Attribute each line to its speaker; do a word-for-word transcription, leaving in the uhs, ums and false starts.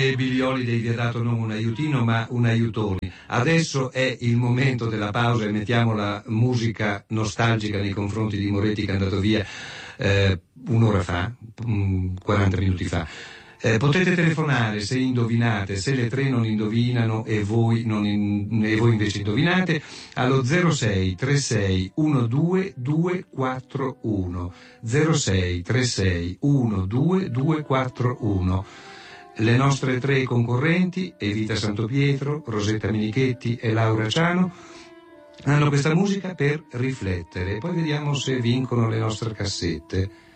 Speaker 1: E Billy Holiday vi ha dato non un aiutino ma un aiutone. Adesso è il momento della pausa e mettiamo la musica nostalgica nei confronti di Moretti, che è andato via eh, un'ora fa, quaranta minuti fa. Eh, potete telefonare se indovinate, se le tre non indovinano e voi, non in, e voi invece indovinate, allo zero sei trentasei dodici due quattro uno zero sei trentasei dodici due quattro uno. Le nostre tre concorrenti, Evita Santopietro, Rosetta Minichetti e Laura Ciano, hanno questa musica per riflettere. Poi vediamo se vincono le nostre cassette.